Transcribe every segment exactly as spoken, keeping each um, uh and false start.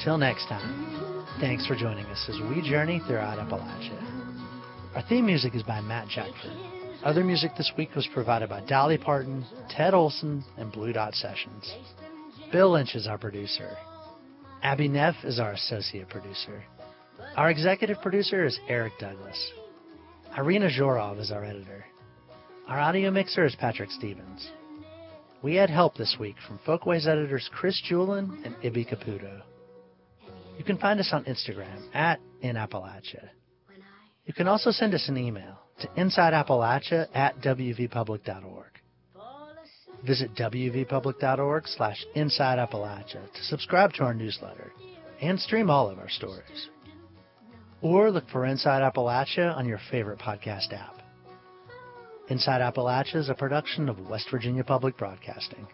Until next time, thanks for joining us as we journey throughout Appalachia. Our theme music is by Matt Jackford. Other music this week was provided by Dolly Parton, Ted Olson, and Blue Dot Sessions. Bill Lynch is our producer. Abby Neff is our associate producer. Our executive producer is Eric Douglas. Irina Zhorov is our editor. Our audio mixer is Patrick Stevens. We had help this week from Folkways editors Chris Julin and Ibby Caputo. You can find us on Instagram at In Appalachia. You can also send us an email to insideappalachia at w v public dot org. Visit w v public dot org slash inside Appalachia to subscribe to our newsletter and stream all of our stories. Or look for Inside Appalachia on your favorite podcast app. Inside Appalachia is a production of West Virginia Public Broadcasting.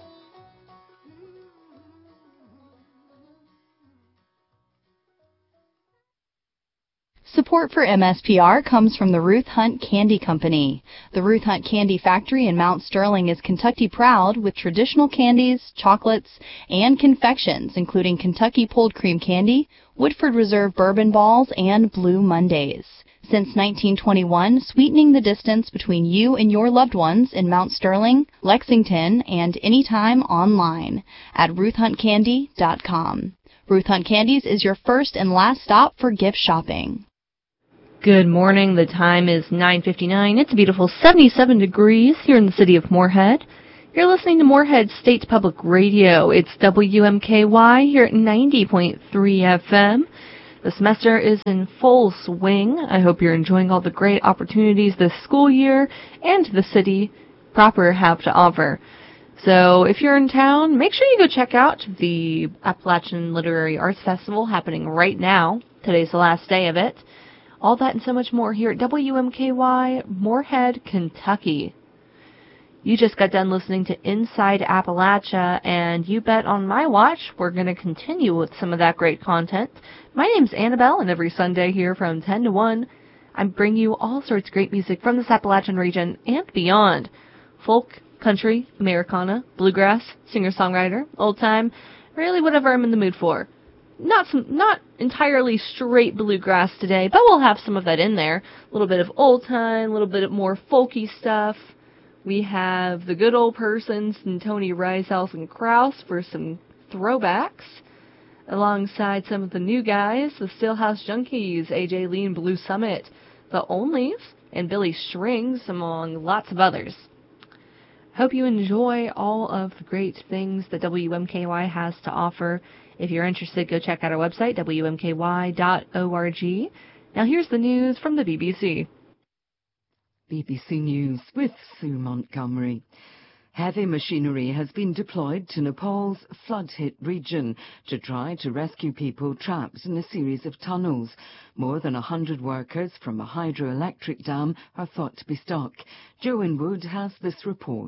Support for M S P R comes from the Ruth Hunt Candy Company. The Ruth Hunt Candy Factory in Mount Sterling is Kentucky proud with traditional candies, chocolates, and confections, including Kentucky Pulled Cream Candy, Woodford Reserve Bourbon Balls, and Blue Mondays. Since nineteen twenty-one, sweetening the distance between you and your loved ones in Mount Sterling, Lexington, and anytime online at ruth hunt candy dot com. Ruth Hunt Candies is your first and last stop for gift shopping. Good morning. The time is nine fifty-nine. It's a beautiful seventy-seven degrees here in the city of Moorhead. You're listening to Moorhead State Public Radio. It's W M K Y here at ninety point three F M. The semester is in full swing. I hope you're enjoying all the great opportunities this school year and the city proper have to offer. So if you're in town, make sure you go check out the Appalachian Literary Arts Festival happening right now. Today's the last day of it. All that and so much more here at W M K Y, Moorhead, Kentucky. You just got done listening to Inside Appalachia, and you bet on my watch we're going to continue with some of that great content. My name's Annabelle, and every Sunday here from ten to one, I bring you all sorts of great music from this Appalachian region and beyond. Folk, country, Americana, bluegrass, singer-songwriter, old-time, really whatever I'm in the mood for. Not some, not entirely straight bluegrass today, but we'll have some of that in there. A little bit of old time, a little bit of more folky stuff. We have the good old persons and Tony Ricehouse and Krause for some throwbacks, alongside some of the new guys, the Stillhouse Junkies, A J Lee and Blue Summit, the Onlys, and Billy Strings, among lots of others. Hope you enjoy all of the great things that W M K Y has to offer. If you're interested, go check out our website, w m k y dot org. Now here's the news from the B B C. B B C News with Sue Montgomery. Heavy machinery has been deployed to Nepal's flood-hit region to try to rescue people trapped in a series of tunnels. More than one hundred workers from a hydroelectric dam are thought to be stuck. Joe Inwood has this report.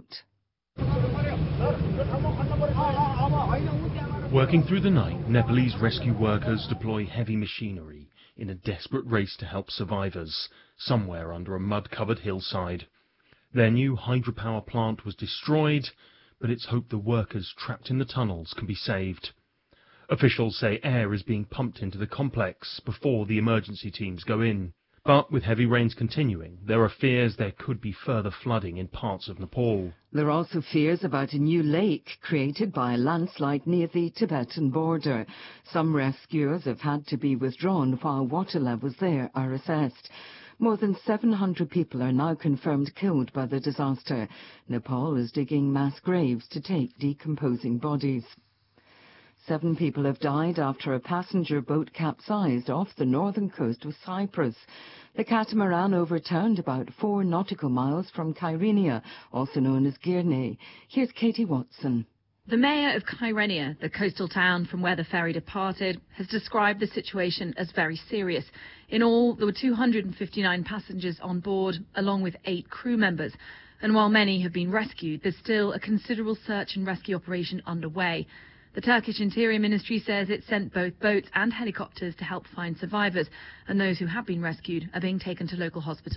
Working through the night, Nepalese rescue workers deploy heavy machinery in a desperate race to help survivors somewhere under a mud-covered hillside. Their new hydropower plant was destroyed, but it's hoped the workers trapped in the tunnels can be saved. Officials say air is being pumped into the complex before the emergency teams go in. But with heavy rains continuing, there are fears there could be further flooding in parts of Nepal. There are also fears about a new lake created by a landslide near the Tibetan border. Some rescuers have had to be withdrawn while water levels there are assessed. More than seven hundred people are now confirmed killed by the disaster. Nepal is digging mass graves to take decomposing bodies. Seven people have died after a passenger boat capsized off the northern coast of Cyprus. The catamaran overturned about four nautical miles from Kyrenia, also known as Girne. Here's Katie Watson. The mayor of Kyrenia, the coastal town from where the ferry departed, has described the situation as very serious. In all, there were two hundred fifty-nine passengers on board, along with eight crew members. And while many have been rescued, there's still a considerable search and rescue operation underway. The Turkish Interior Ministry says it sent both boats and helicopters to help find survivors, and those who have been rescued are being taken to local hospitals.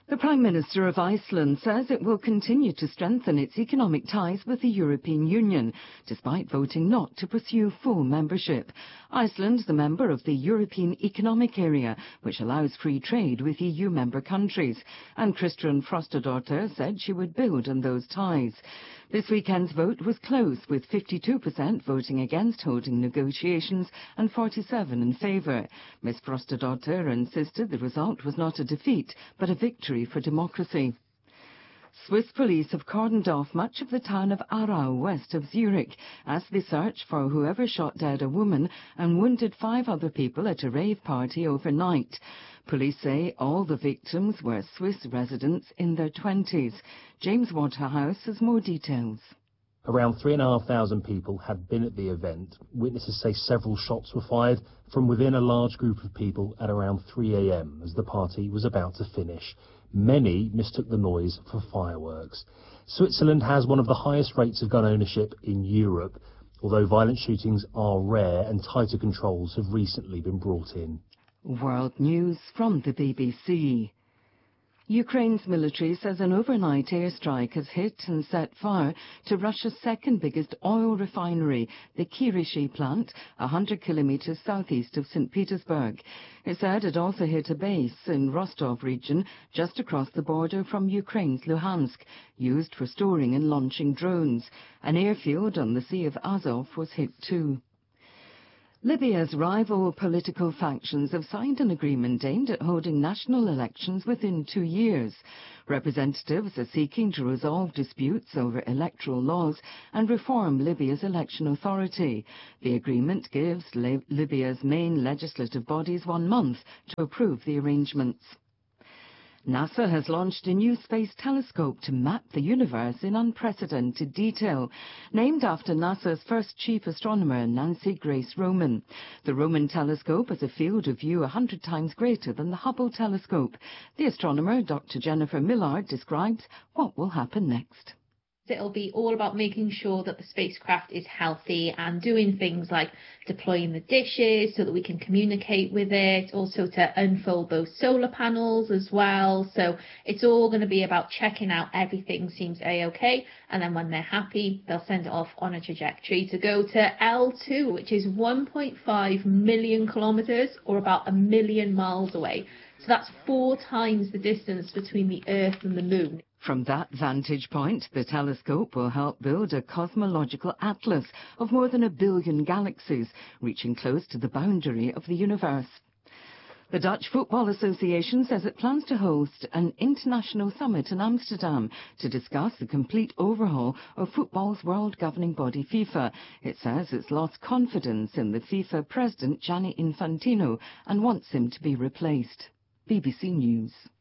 The Prime Minister of Iceland says it will continue to strengthen its economic ties with the European Union, despite voting not to pursue full membership. Iceland is a member of the European Economic Area, which allows free trade with E U member countries, and Kristrún Frostadóttir said she would build on those ties. This weekend's vote was close, with fifty-two percent voting against holding negotiations and forty-seven in favour. Miz Frostadóttir insisted the result was not a defeat, but a victory for democracy. Swiss police have cordoned off much of the town of Aarau, west of Zurich, as they search for whoever shot dead a woman and wounded five other people at a rave party overnight. Police say all the victims were Swiss residents in their twenties. James Waterhouse has more details. Around three and a half thousand people had been at the event. Witnesses say several shots were fired from within a large group of people at around three a m as the party was about to finish. Many mistook the noise for fireworks. Switzerland has one of the highest rates of gun ownership in Europe, although violent shootings are rare and tighter controls have recently been brought in. World News from the B B C. Ukraine's military says an overnight airstrike has hit and set fire to Russia's second biggest oil refinery, the Kirishi plant, one hundred kilometers southeast of Saint Petersburg. It said it also hit a base in Rostov region, just across the border from Ukraine's Luhansk, used for storing and launching drones. An airfield on the Sea of Azov was hit too. Libya's rival political factions have signed an agreement aimed at holding national elections within two years. Representatives are seeking to resolve disputes over electoral laws and reform Libya's election authority. The agreement gives Libya's main legislative bodies one month to approve the arrangements. NASA has launched a new space telescope to map the universe in unprecedented detail, named after NASA's first chief astronomer, Nancy Grace Roman. The Roman telescope has a field of view one hundred times greater than the Hubble telescope. The astronomer, Doctor Jennifer Millard, describes what will happen next. It'll be all about making sure that the spacecraft is healthy and doing things like deploying the dishes so that we can communicate with it, also to unfold those solar panels as well. So it's all going to be about checking out everything seems A-OK, and then when they're happy, they'll send it off on a trajectory to go to L two, which is one point five million kilometers, or about a million miles away. So that's four times the distance between the Earth and the Moon. From that vantage point, the telescope will help build a cosmological atlas of more than a billion galaxies, reaching close to the boundary of the universe. The Dutch Football Association says it plans to host an international summit in Amsterdam to discuss the complete overhaul of football's world governing body FIFA. It says it's lost confidence in the FIFA president Gianni Infantino and wants him to be replaced. B B C News.